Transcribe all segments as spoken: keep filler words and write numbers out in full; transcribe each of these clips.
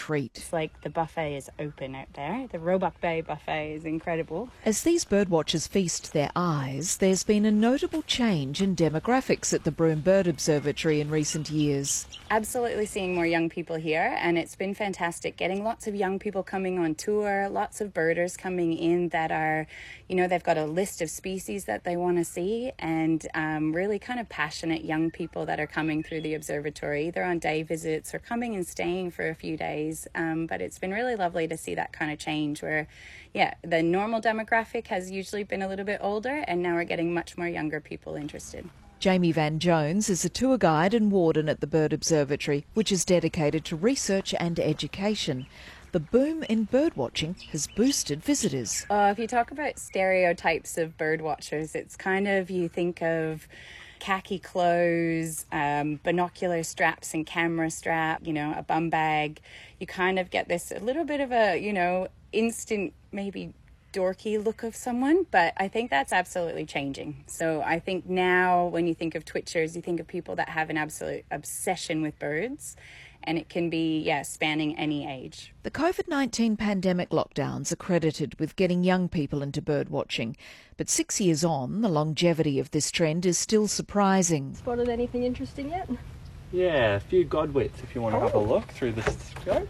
treat. It's like the buffet is open out there. The Roebuck Bay buffet is incredible. As these birdwatchers feast their eyes, there's been a notable change in demographics at the Broome Bird Observatory in recent years. Absolutely seeing more young people here, and it's been fantastic getting lots of young people coming on tour, lots of birders coming in that are, you know, they've got a list of species that they want to see, and um, really kind of passionate young people that are coming through the observatory, either on day visits or coming and staying for a few days. Um, but it's been really lovely to see that kind of change where, yeah, the normal demographic has usually been a little bit older, and now we're getting much more younger people interested. Jamie Van Jones is a tour guide and warden at the Bird Observatory, which is dedicated to research and education. The boom in birdwatching has boosted visitors. Uh, if you talk about stereotypes of birdwatchers, it's kind of, you think of khaki clothes, um, binocular straps and camera strap, you know, a bum bag. You kind of get this a little bit of a, you know, instant maybe dorky look of someone, but I think that's absolutely changing. So I think now when you think of twitchers, you think of people that have an absolute obsession with birds, and it can be, yeah, spanning any age. The COVID nineteen pandemic lockdowns are credited with getting young people into birdwatching, but six years on, the longevity of this trend is still surprising. Spotted anything interesting yet? Yeah, a few godwits if you want to oh. have a look through the scope.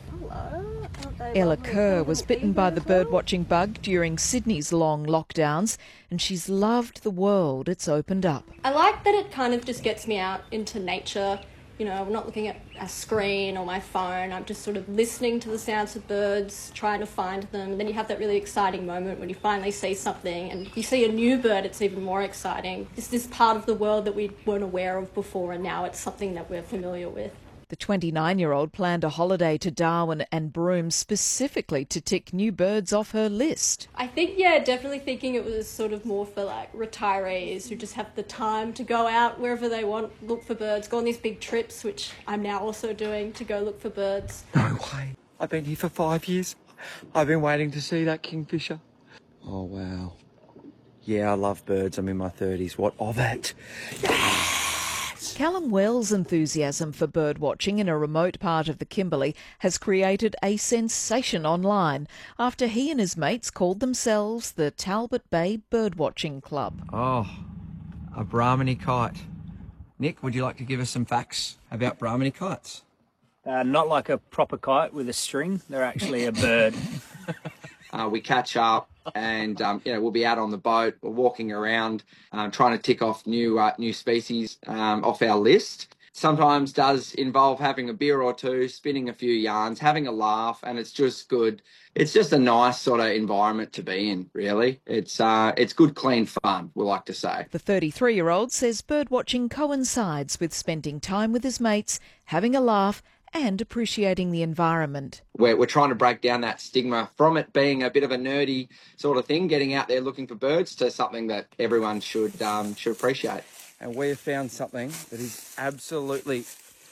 Hello. Ella Kerr was bitten by the birdwatching bug during Sydney's long lockdowns, and she's loved the world it's opened up. I like that it kind of just gets me out into nature. You know, I'm not looking at a screen or my phone. I'm just sort of listening to the sounds of birds, trying to find them. And then you have that really exciting moment when you finally see something, and you see a new bird, it's even more exciting. It's this part of the world that we weren't aware of before, and now it's something that we're familiar with. The twenty-nine-year-old planned a holiday to Darwin and Broome specifically to tick new birds off her list. I think, yeah, definitely thinking it was sort of more for like retirees who just have the time to go out wherever they want, look for birds, go on these big trips, which I'm now also doing, to go look for birds. No way. I've been here for five years. I've been waiting to see that kingfisher. Oh, wow. Yeah, I love birds. I'm in my thirties. What of it? Yeah! Callum Wells' enthusiasm for birdwatching in a remote part of the Kimberley has created a sensation online after he and his mates called themselves the Talbot Bay Birdwatching Club. Oh, a Brahminy kite. Nick, would you like to give us some facts about Brahminy kites? Uh, not like a proper kite with a string. They're actually a bird. Uh, we catch up and, um, you know, we'll be out on the boat or walking around um, trying to tick off new uh, new species um, off our list. Sometimes does involve having a beer or two, spinning a few yarns, having a laugh, and it's just good. It's just a nice sort of environment to be in, really. It's uh, it's good, clean fun, we like to say. The thirty-three-year-old says birdwatching coincides with spending time with his mates, having a laugh, and appreciating the environment. We're, we're trying to break down that stigma from it being a bit of a nerdy sort of thing, getting out there looking for birds, to something that everyone should um, should appreciate. And we have found something that is absolutely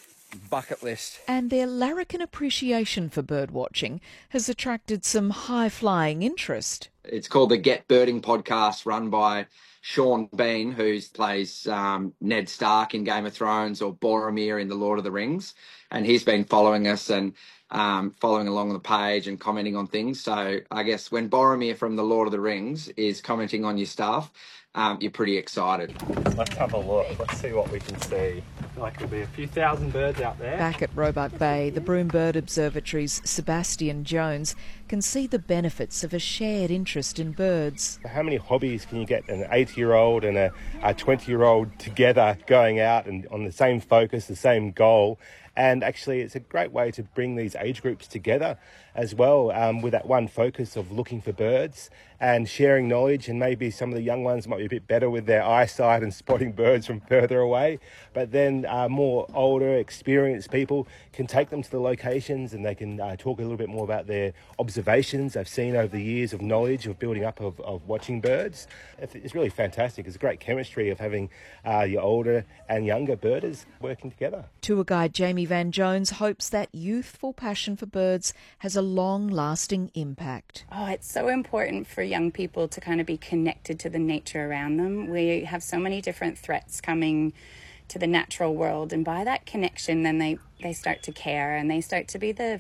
bucket list. And their larrikin appreciation for birdwatching has attracted some high-flying interest. It's called the Get Birding podcast, run by Sean Bean, who plays um, Ned Stark in Game of Thrones or Boromir in The Lord of the Rings. And he's been following us and um, following along on the page and commenting on things. So I guess when Boromir from The Lord of the Rings is commenting on your stuff, um, you're pretty excited. Let's have a look. Let's see what we can see. I feel like there'll be a few thousand birds out there. Back at Roebuck Bay, the Broome Bird Observatory's Sebastian Jones can see the benefits of a shared interest in birds. How many hobbies can you get an eighty-year-old and a, a twenty-year-old together going out and on the same focus, the same goal? And actually, it's a great way to bring these age groups together as well, um, with that one focus of looking for birds and sharing knowledge. And maybe some of the young ones might be a bit better with their eyesight and spotting birds from further away. But then uh, more older, experienced people can take them to the locations, and they can uh, talk a little bit more about their observations they've seen over the years of knowledge of building up of, of watching birds. It's really fantastic. It's a great chemistry of having uh, your older and younger birders working together. Tour guide Jamie Van Jones hopes that youthful passion for birds has a long-lasting impact. Oh, it's so important for young people to kind of be connected to the nature around them. We have so many different threats coming to the natural world, and by that connection then they they start to care, and they start to be the